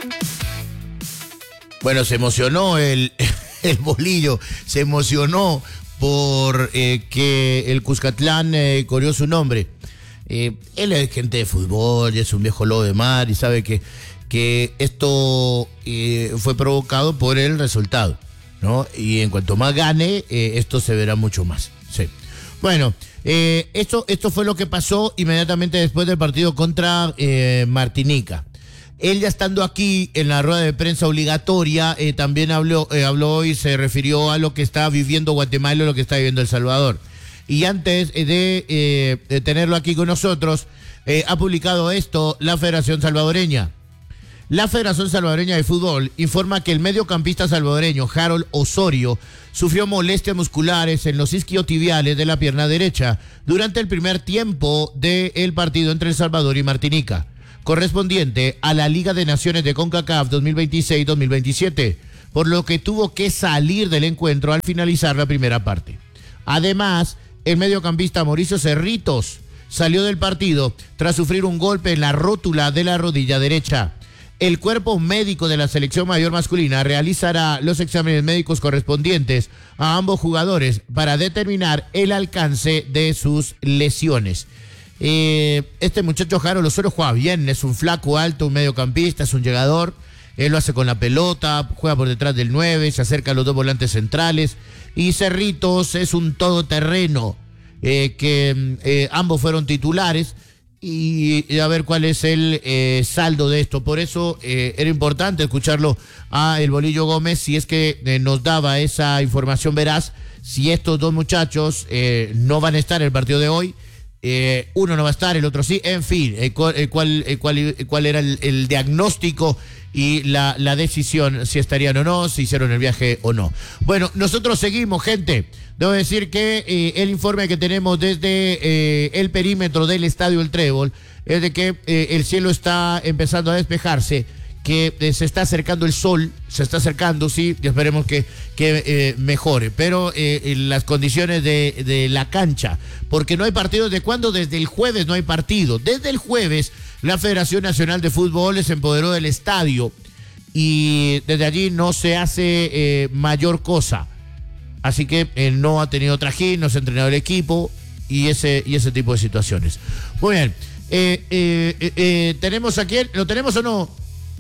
Bueno, se emocionó el Bolillo, se emocionó por que el Cuscatlán corrió su nombre. Él es gente de fútbol, es un viejo lobo de mar y sabe que esto fue provocado por el resultado, ¿no? Y en cuanto más gane, esto se verá mucho más. Sí. Bueno, esto fue lo que pasó inmediatamente después del partido contra Martinica. Él ya estando aquí en la rueda de prensa obligatoria, también habló y se refirió a lo que está viviendo Guatemala y lo que está viviendo El Salvador. Y antes de tenerlo aquí con nosotros, ha publicado esto la Federación Salvadoreña. La Federación Salvadoreña de Fútbol informa que el mediocampista salvadoreño Harold Osorio sufrió molestias musculares en los isquiotibiales de la pierna derecha durante el primer tiempo del partido entre El Salvador y Martinica, correspondiente a la Liga de Naciones de CONCACAF 2026-2027, por lo que tuvo que salir del encuentro al finalizar la primera parte. Además, el mediocampista Mauricio Cerritos salió del partido tras sufrir un golpe en la rótula de la rodilla derecha. El cuerpo médico de la selección mayor masculina realizará los exámenes médicos correspondientes a ambos jugadores para determinar el alcance de sus lesiones. Este muchacho Harold Osorio juega bien, es un flaco alto, un mediocampista, es un llegador. Él lo hace con la pelota, juega por detrás del 9, se acerca a los dos volantes centrales. Y Cerritos es un todoterreno, que ambos fueron titulares. Y a ver cuál es el saldo de esto. Por eso era importante escucharlo a el Bolillo Gómez, si es que nos daba esa información veraz, si estos dos muchachos no van a estar en el partido de hoy. Uno no va a estar, el otro sí, en fin, cuál era el diagnóstico y la decisión, si estarían o no, si hicieron el viaje o no. Bueno, nosotros seguimos, gente. Debo decir que el informe que tenemos desde el perímetro del Estadio El Trébol es de que el cielo está empezando a despejarse, que se está acercando el sol, se está acercando, sí, y esperemos que mejore, pero las condiciones de la cancha, porque no hay partidos. ¿De cuándo? Desde el jueves no hay partido. Desde el jueves la Federación Nacional de Fútbol se empoderó del estadio y desde allí no se hace mayor cosa, así que no ha tenido trajín, no se ha entrenado el equipo y ese tipo de situaciones. Muy bien, tenemos aquí, ¿lo tenemos o no?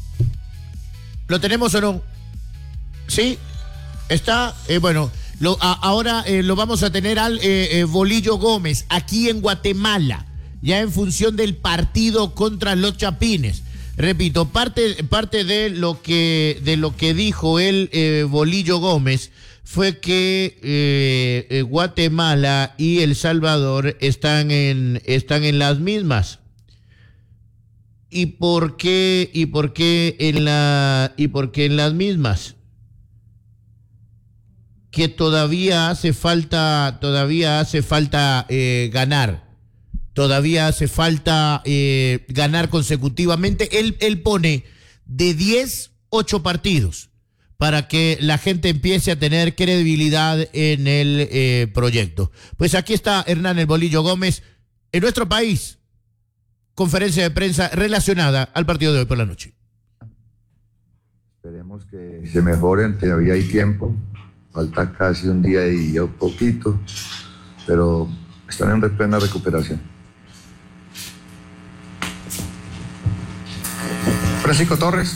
¿Lo tenemos o no? ¿Sí? ¿Está? Bueno, ahora lo vamos a tener al Bolillo Gómez aquí en Guatemala, ya en función del partido contra los Chapines. Repito, parte de lo que dijo el Bolillo Gómez fue que Guatemala y El Salvador están en las mismas. ¿Y por qué en las mismas? Que todavía hace falta ganar. Todavía hace falta ganar consecutivamente. Él pone de 10, 8 partidos para que la gente empiece a tener credibilidad en el proyecto. Pues aquí está Hernán El Bolillo Gómez en nuestro país. Conferencia de prensa relacionada al partido de hoy por la noche. Esperemos que se mejoren, todavía hay tiempo, falta casi un día y un poquito, pero están en plena recuperación. Francisco Torres.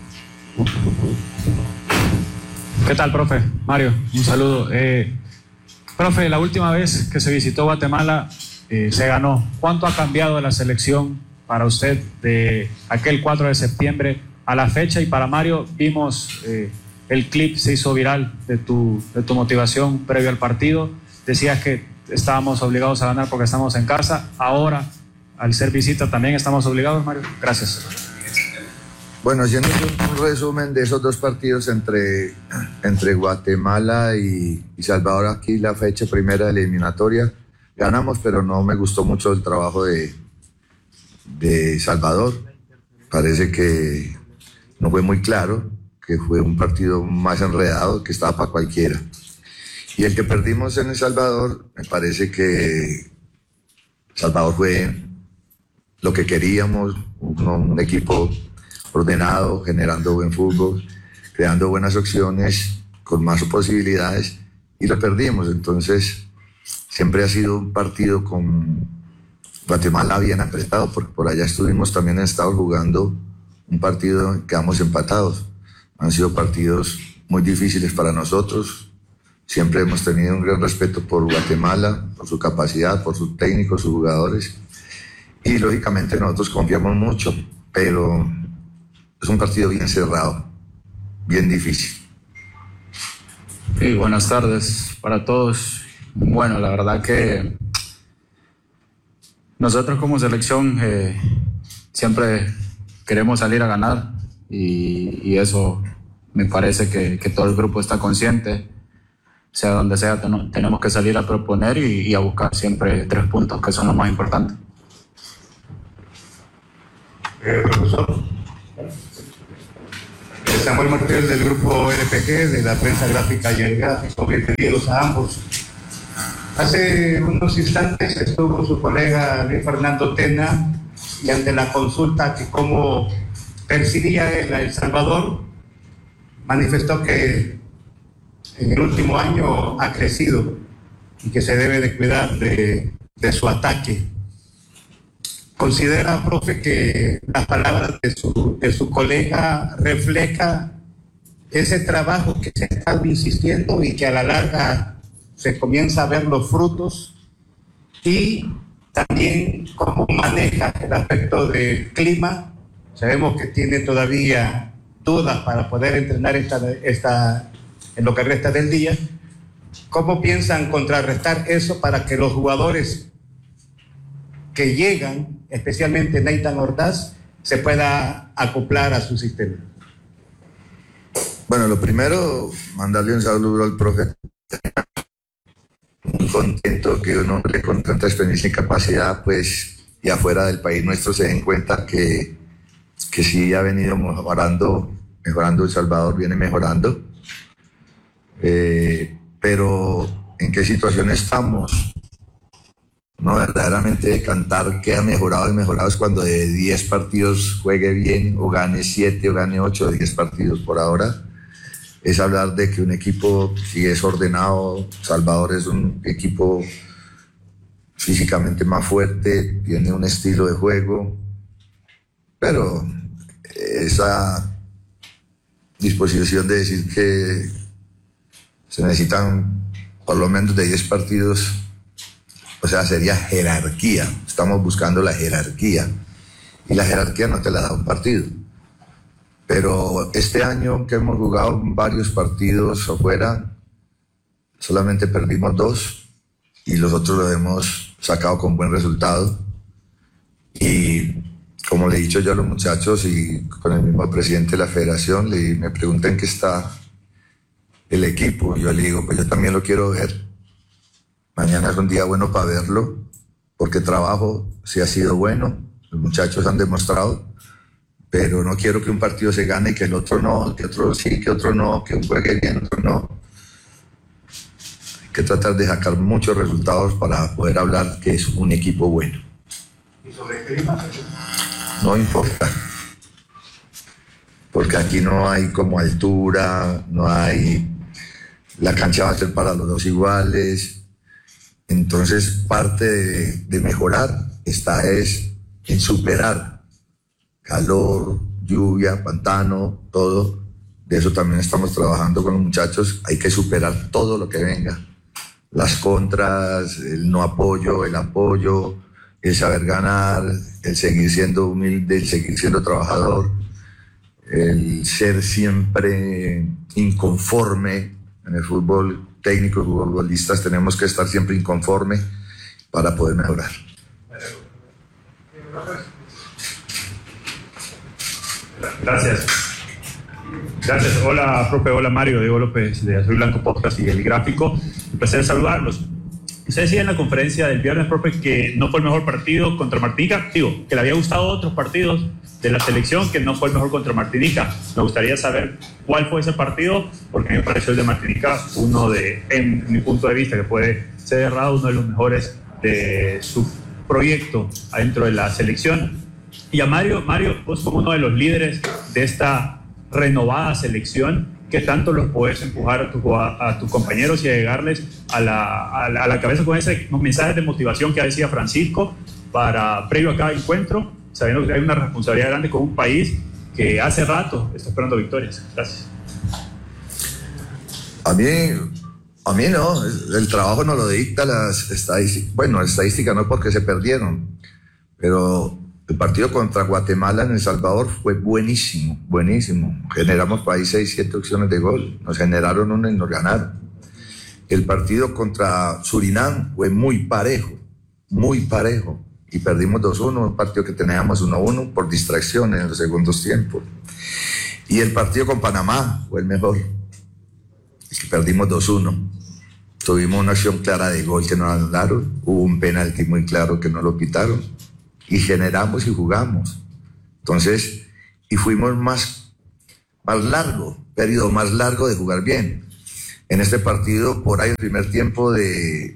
¿Qué tal, profe? Mario, un saludo. Profe, la última vez que se visitó Guatemala se ganó. ¿Cuánto ha cambiado la selección para usted de aquel 4 de septiembre a la fecha? Y para Mario, vimos el clip, se hizo viral de tu motivación previo al partido. Decías que estábamos obligados a ganar porque estamos en casa. Ahora, al ser visita, también estamos obligados, Mario. Gracias. Bueno, haciendo un resumen de esos dos partidos entre Guatemala y Salvador, aquí la fecha primera de la eliminatoria, ganamos, pero no me gustó mucho el trabajo de Salvador. Parece que no fue muy claro, que fue un partido más enredado, que estaba para cualquiera. Y el que perdimos en El Salvador, me parece que Salvador fue lo que queríamos, un equipo ordenado, generando buen fútbol, creando buenas opciones, con más posibilidades, y lo perdimos. Entonces, siempre ha sido un partido con Guatemala bien apretado, porque por allá estuvimos también en Estados jugando un partido, quedamos empatados. Han sido partidos muy difíciles para nosotros. Siempre hemos tenido un gran respeto por Guatemala, por su capacidad, por sus técnicos, sus jugadores. Y lógicamente nosotros confiamos mucho, pero es un partido bien cerrado, bien difícil. Sí, buenas tardes para todos. Bueno, la verdad que nosotros como selección siempre queremos salir a ganar y eso me parece que todo el grupo está consciente. Sea donde sea, tenemos que salir a proponer y a buscar siempre 3 puntos, que son los más importantes. Profesor Samuel Martínez del grupo LPG de la prensa gráfica y el gráfico, bienvenidos a ambos. Hace unos instantes estuvo su colega Luis Fernando Tena y ante la consulta que cómo percibía él a El Salvador, manifestó que en el último año ha crecido y que se debe de cuidar de su ataque. ¿Considera, profe, que las palabras de su colega refleja ese trabajo que se ha estado insistiendo y que a la larga se comienza a ver los frutos? Y también cómo maneja el aspecto del clima. Sabemos que tiene todavía dudas para poder entrenar en lo que resta del día. ¿Cómo piensan contrarrestar eso para que los jugadores que llegan, especialmente Nathan Ordaz, se pueda acoplar a su sistema? Bueno, lo primero, mandarle un saludo al profe. Muy contento que un hombre con tanta experiencia y capacidad, pues, y afuera del país nuestro se den cuenta que sí ha venido mejorando El Salvador, viene mejorando. Pero ¿en qué situación estamos? No, verdaderamente cantar que ha mejorado y mejorado es cuando de 10 partidos juegue bien o gane 7 o gane 8 o 10 partidos por ahora. Es hablar de que un equipo, si es ordenado, Salvador es un equipo físicamente más fuerte, tiene un estilo de juego, pero esa disposición de decir que se necesitan por lo menos de 10 partidos, o sea, sería jerarquía. Estamos buscando la jerarquía. Y la jerarquía no te la da un partido. Pero este año que hemos jugado varios partidos afuera, solamente perdimos 2 y los otros los hemos sacado con buen resultado. Y como le he dicho yo a los muchachos y con el mismo presidente de la federación, me preguntan qué está el equipo. Yo le digo, pues yo también lo quiero ver. Mañana es un día bueno para verlo, porque el trabajo sí ha sido bueno, los muchachos han demostrado, pero no quiero que un partido se gane y que el otro no, que otro sí, que otro no, que un juegue bien, otro no. Hay que tratar de sacar muchos resultados para poder hablar que es un equipo bueno. ¿Y sobre el clima? No importa, porque aquí no hay como altura, no hay... La cancha va a ser para los dos iguales. Entonces, parte de mejorar es en superar calor, lluvia, pantano, todo. De eso también estamos trabajando con los muchachos. Hay que superar todo lo que venga. Las contras, el no apoyo, el apoyo, el saber ganar, el seguir siendo humilde, el seguir siendo trabajador, el ser siempre inconforme. En el fútbol, técnicos, futbolistas, tenemos que estar siempre inconformes para poder mejorar. Gracias. Hola, profe. Hola, Mario. Diego López de Azul Blanco Podcast y El Gráfico. Un placer saludarlos. Usted decía en la conferencia del viernes, profe, que no fue el mejor partido contra Martinica. Digo, que le había gustado otros partidos de la selección, que no fue el mejor contra Martinica. Me gustaría saber cuál fue ese partido, porque me pareció el de Martinica en mi punto de vista, que puede ser errado, uno de los mejores de su proyecto adentro de la selección. Y a Mario, vos como uno de los líderes de esta renovada selección? ¿Qué tanto los puedes empujar a tus compañeros y a llegarles a la cabeza con esos mensajes de motivación que decía Francisco para previo a cada encuentro, sabiendo que hay una responsabilidad grande con un país que hace rato está esperando victorias? Gracias. A mí no, el trabajo nos lo dicta las estadísticas. Bueno, estadística no, porque se perdieron, pero el partido contra Guatemala en El Salvador fue buenísimo, buenísimo. Generamos por ahí 6, 7 opciones de gol. Nos generaron una y nos ganaron. El partido contra Surinam fue muy parejo. Y perdimos 2-1, un partido que teníamos 1-1 por distracciones en los segundos tiempos. Y el partido con Panamá fue el mejor. Es que perdimos 2-1. Tuvimos una acción clara de gol que nos anularon. Hubo un penalti muy claro que no lo quitaron. Y generamos y jugamos. Entonces, y fuimos más largo, periodo más largo de jugar bien. En este partido, por ahí el primer tiempo de...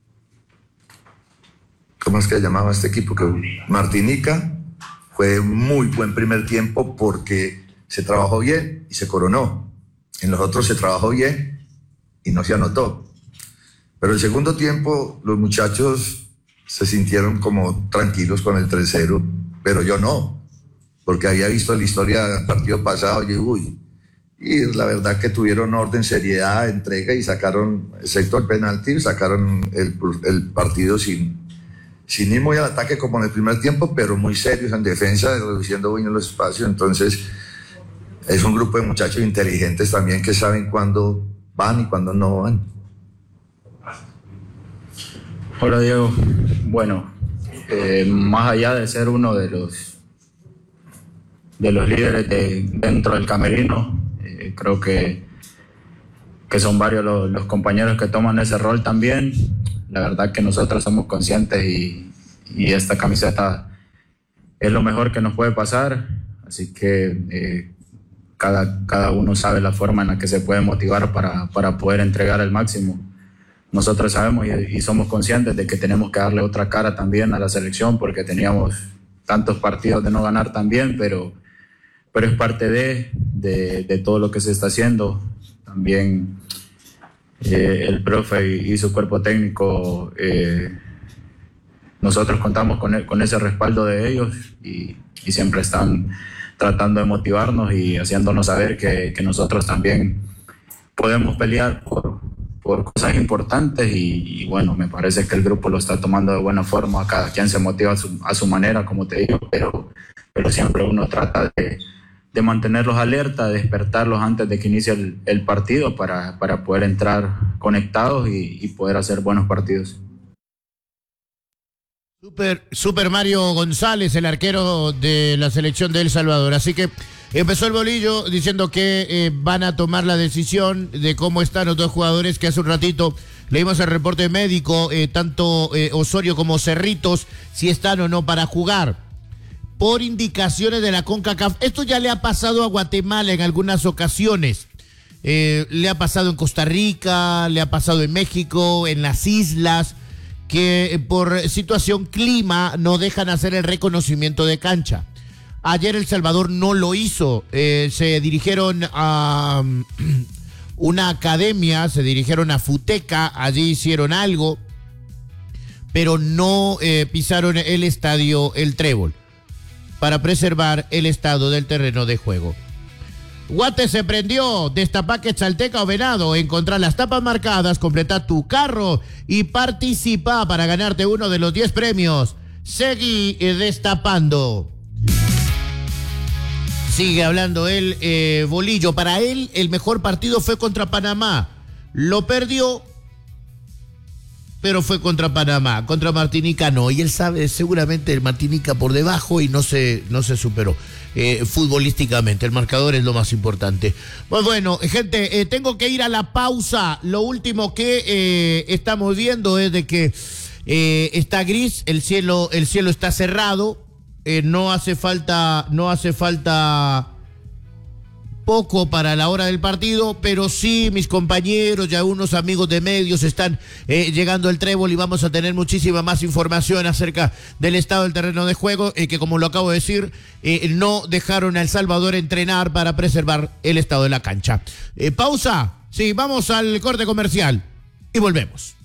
¿Cómo es que se llamaba este equipo? Martinica. Fue muy buen primer tiempo porque se trabajó bien y se coronó. En los otros se trabajó bien y no se anotó. Pero el segundo tiempo, los muchachos se sintieron como tranquilos con el 3-0, pero yo no, porque había visto la historia del partido pasado y la verdad que tuvieron orden, seriedad, entrega y sacaron, excepto el penalti, sacaron el partido sin ir muy al ataque como en el primer tiempo, pero muy serios en defensa, reduciendo bien los espacios. Entonces es un grupo de muchachos inteligentes también que saben cuándo van y cuándo no van. Hola Diego, bueno, más allá de ser uno de los líderes dentro del camerino, creo que son varios los compañeros que toman ese rol también. La verdad que nosotros somos conscientes y esta camiseta es lo mejor que nos puede pasar, así que cada uno sabe la forma en la que se puede motivar para poder entregar el máximo. Nosotros sabemos y somos conscientes de que tenemos que darle otra cara también a la selección, porque teníamos tantos partidos de no ganar también, pero es parte de todo lo que se está haciendo. También el profe y su cuerpo técnico, nosotros contamos con ese respaldo de ellos y siempre están tratando de motivarnos y haciéndonos saber que nosotros también podemos pelear por cosas importantes y bueno, me parece que el grupo lo está tomando de buena forma. Cada quien se motiva a su manera, como te digo, pero siempre uno trata de mantenerlos alerta, de despertarlos antes de que inicie el partido para poder entrar conectados y poder hacer buenos partidos. Super Mario González, el arquero de la selección de El Salvador. Así que empezó el bolillo diciendo que van a tomar la decisión de cómo están los dos jugadores, que hace un ratito leímos el reporte médico, tanto Osorio como Cerritos, si están o no para jugar, por indicaciones de la CONCACAF. Esto ya le ha pasado a Guatemala en algunas ocasiones. Le ha pasado en Costa Rica, le ha pasado en México, en las islas, que por situación clima no dejan hacer el reconocimiento de cancha. Ayer El Salvador no lo hizo. Se dirigieron a una academia, se dirigieron a Futeca, allí hicieron algo, pero no pisaron el estadio El Trébol para preservar el estado del terreno de juego. Guate se prendió, destapá Quetzalteca o Venado, encontrá las tapas marcadas, completá tu carro y participa para ganarte uno de los 10 premios. Seguí destapando. Sigue hablando el bolillo. Para él, el mejor partido fue contra Panamá. Lo perdió, pero fue contra Panamá. Contra Martinica no. Y él sabe seguramente el Martinica por debajo y no se superó. Futbolísticamente, el marcador es lo más importante. Pues bueno, gente, tengo que ir a la pausa. Lo último que estamos viendo es de que está gris, el cielo está cerrado, no hace falta poco para la hora del partido, pero sí mis compañeros y algunos amigos de medios están llegando al Trébol y vamos a tener muchísima más información acerca del estado del terreno de juego, que como lo acabo de decir, no dejaron a El Salvador entrenar para preservar el estado de la cancha. Pausa, sí, vamos al corte comercial y volvemos.